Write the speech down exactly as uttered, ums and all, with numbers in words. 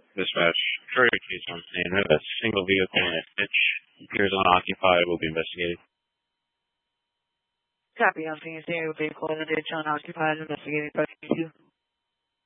Dispatch, Troy case on scene. We have a single vehicle in a ditch. Appears unoccupied. Will be investigated. Copy on scene. Vehicle in a ditch unoccupied. Investigating.